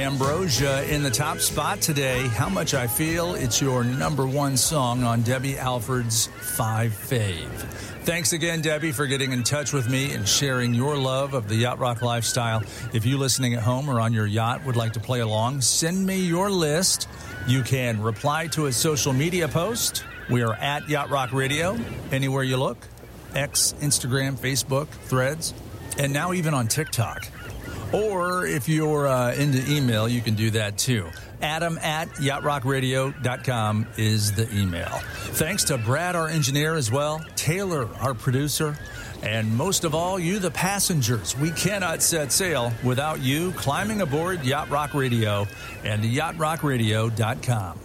Ambrosia in the top spot today. How Much I Feel. It's your number one song on Debbie Alford's 5 Fave. Thanks again, Debbie, for getting in touch with me and sharing your love of the Yacht Rock lifestyle. If you listening at home or on your yacht would like to play along, send me your list. You can reply to a social media post. We are at Yacht Rock Radio, anywhere you look. X, Instagram, Facebook, Threads, and now even on TikTok. Or if you're into email, you can do that too. Adam@yachtrockradio.com is the email. Thanks to Brad, our engineer, as well. Taylor, our producer. And most of all, you, the passengers. We cannot set sail without you climbing aboard Yacht Rock Radio and yachtrockradio.com.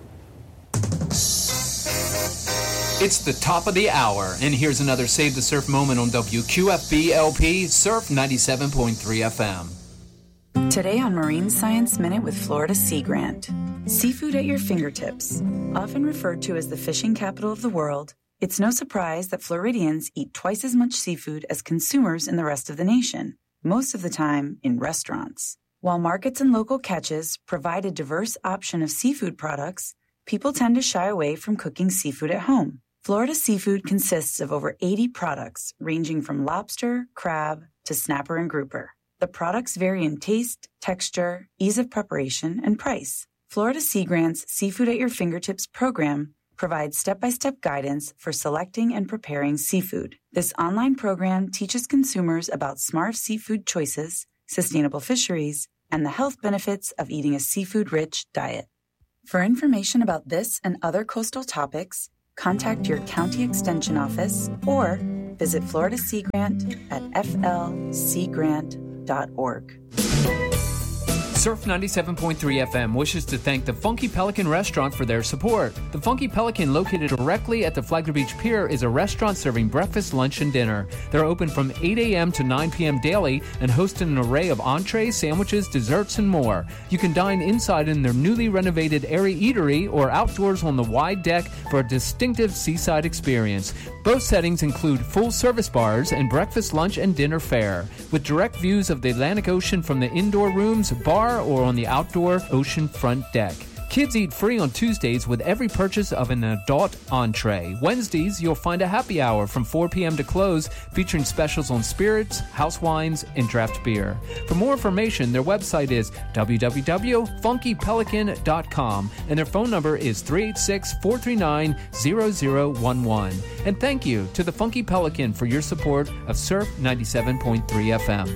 It's the top of the hour, and here's another Save the Surf moment on WQFB LP Surf 97.3 FM. Today on Marine Science Minute with Florida Sea Grant. Seafood at your fingertips. Often referred to as the fishing capital of the world, it's no surprise that Floridians eat twice as much seafood as consumers in the rest of the nation, most of the time in restaurants. While markets and local catches provide a diverse option of seafood products, people tend to shy away from cooking seafood at home. Florida seafood consists of over 80 products, ranging from lobster, crab, to snapper and grouper. The products vary in taste, texture, ease of preparation, and price. Florida Sea Grant's Seafood at Your Fingertips program provides step-by-step guidance for selecting and preparing seafood. This online program teaches consumers about smart seafood choices, sustainable fisheries, and the health benefits of eating a seafood-rich diet. For information about this and other coastal topics, contact your county extension office or visit Florida Sea Grant at flseagrant.org. Surf 97.3 FM wishes to thank the Funky Pelican Restaurant for their support. The Funky Pelican, located directly at the Flagler Beach Pier, is a restaurant serving breakfast, lunch, and dinner. They're open from 8 a.m. to 9 p.m. daily and host an array of entrees, sandwiches, desserts, and more. You can dine inside in their newly renovated airy eatery or outdoors on the wide deck for a distinctive seaside experience. Both settings include full-service bars and breakfast, lunch, and dinner fare, with direct views of the Atlantic Ocean from the indoor rooms, bar, or on the outdoor ocean front deck. Kids eat free on Tuesdays with every purchase of an adult entree. Wednesdays, you'll find a happy hour from 4 p.m. to close, featuring specials on spirits, house wines, and draft beer. For more information, their website is www.funkypelican.com, and their phone number is 386-439-0011. And thank you to the Funky Pelican for your support of Surf 97.3 FM.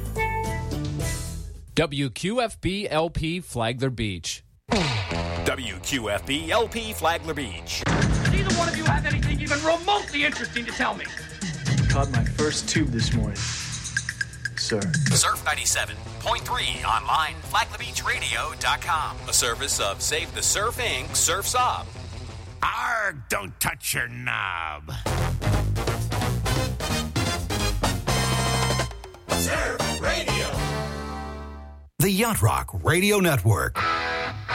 WQFB LP Flagler Beach. WQFB LP Flagler Beach. Does either one of you have anything even remotely interesting to tell me? Caught my first tube this morning, sir. Surf 97.3 online, FlaglerBeachRadio.com. A service of Save the Surf Inc. Surf's Up. Arg, don't touch your knob. Surf Radio. The Yacht Rock Radio Network.